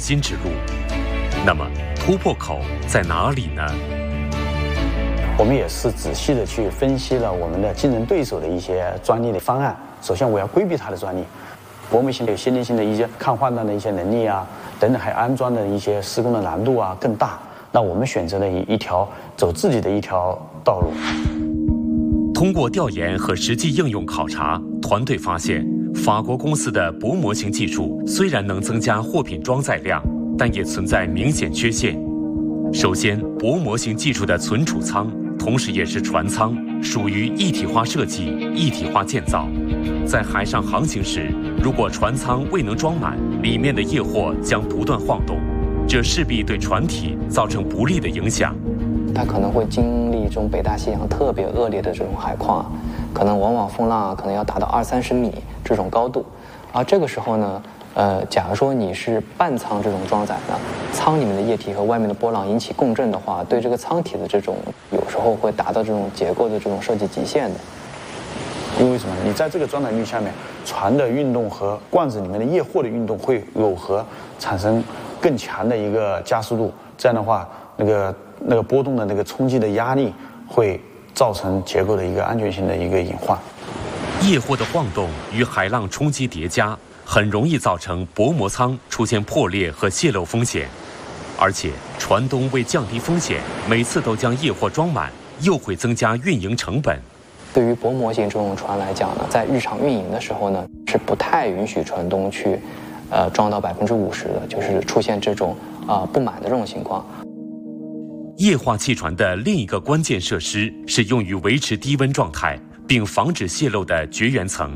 新之路。那么，突破口在哪里呢？ 我们也是仔细的去分析了我们的竞争对手的一些专利的方案。首先，我要规避它的专利。薄膜型有先进性的一些抗换挡的一些能力啊，等等，还有安装的一些施工的难度啊更大。那我们选择了一条走自己的一条道路。 通过调研和实际应用考察，团队发现，法国公司的薄膜型技术虽然能增加货品装载量，但也存在明显缺陷。首先，薄膜型技术的存储舱，同时也是船舱，属于一体化设计、一体化建造。在海上航行时，如果船舱未能装满，里面的液货将不断晃动，这势必对船体造成不利的影响。 它可能会经历这种北大西洋特别恶劣的这种海况，可能往往风浪可能要达到20-30米这种高度，而这个时候呢，假如说你是半舱这种装载呢，舱里面的液体和外面的波浪引起共振的话，对这个舱体的这种有时候会达到这种结构的这种设计极限的。 因为什么？你在这个装载率下面，船的运动和罐子里面的液货的运动会耦合，产生更强的一个加速度。这样的话，那个波动的那个冲击的压力会造成结构的一个安全性的一个隐患。 液货的晃动与海浪冲击叠加，很容易造成薄膜舱出现破裂和泄漏风险。而且，船东为降低风险，每次都将液货装满，又会增加运营成本。 对于薄膜型这种船来讲呢，在日常运营的时候呢，是不太允许船东去，装到50%的，就是出现这种不满的这种情况。 液化气船的另一个关键设施是用于维持低温状态并防止泄漏的绝缘层。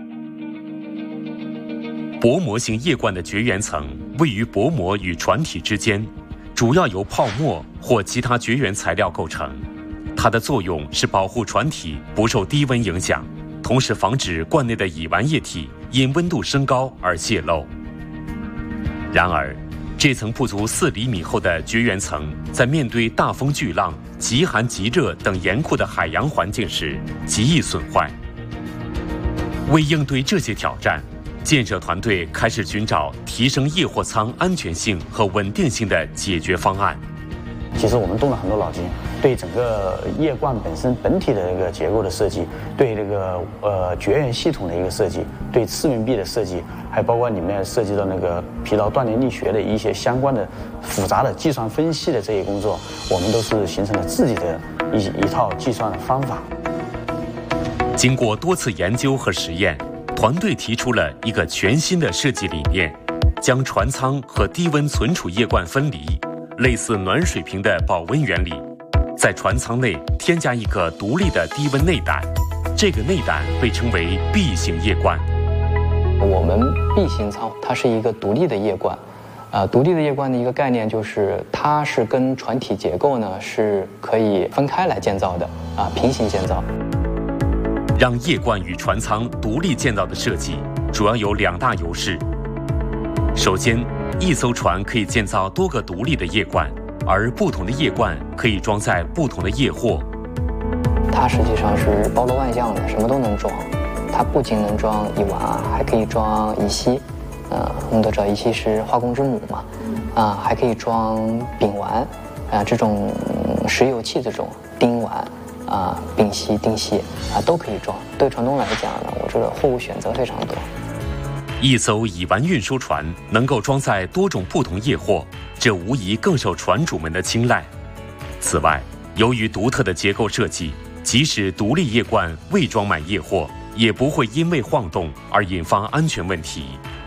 薄膜型液罐的绝缘层位于薄膜与船体之间，主要由泡沫或其他绝缘材料构成。它的作用是保护船体不受低温影响，同时防止罐内的乙烷液体因温度升高而泄漏。然而，这层不足4厘米厚的绝缘层，在面对大风巨浪、极寒极热等严酷的海洋环境时，极易损坏。为应对这些挑战，建设团队开始寻找提升液货舱安全性和稳定性的解决方案。 其实我们动了很多脑筋，对整个液罐本体的一个结构的设计，对这个绝缘系统的一个设计，对次面壁的设计，还包括里面涉及到那个疲劳断裂力学的一些相关的复杂的计算分析的这些工作，我们都是形成了自己的一套计算的方法。 经过多次研究和实验，团队提出了一个全新的设计理念，将船舱和低温存储液罐分离，类似暖水瓶的保温原理，在船舱内添加一个独立的低温内胆，这个内胆被称为 B 型液罐。 我们 B 型舱它是一个独立的液罐，独立的液罐的一个概念就是它是跟船体结构呢是可以分开来建造的，平行建造。 让液罐与船舱独立建造的设计主要有2大优势。首先，一艘船可以建造多个独立的液罐，而不同的液罐可以装载不同的液货。 它实际上是包罗万象的，什么都能装。它不仅能装乙烷，还可以装乙烯。我们都知道乙烯是化工之母嘛，还可以装丙烷，这种石油气这种丁烷。丙烯、丁烯都可以装。对船东来讲呢，我觉得货物选择非常多。 一艘乙烷运输船能够装载多种不同液货，这无疑更受船主们的青睐。此外，由于独特的结构设计，即使独立液罐未装满液货，也不会因为晃动而引发安全问题。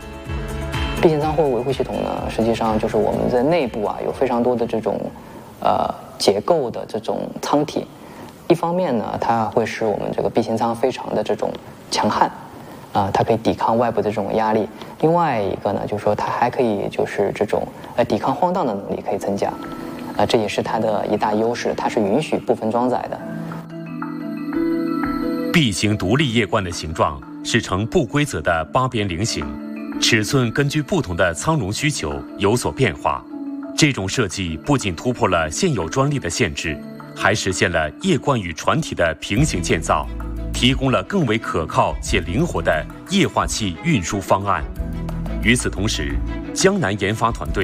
B 型舱货物维护系统呢，实际上就是我们在内部有非常多的这种结构的这种舱体。一方面呢，它会使我们这个 B 型舱非常的这种强悍，它可以抵抗外部的这种压力。另外一个呢，就是说它还可以就是这种抵抗晃荡的能力可以增加，这也是它的一大优势，它是允许部分装载的。 B 型独立液罐的形状是呈不规则的8边菱形，尺寸根据不同的舱容需求有所变化。这种设计不仅突破了现有专利的限制，还实现了液罐与船体的平行建造，提供了更为可靠且灵活的液化气运输方案。与此同时，江南研发团队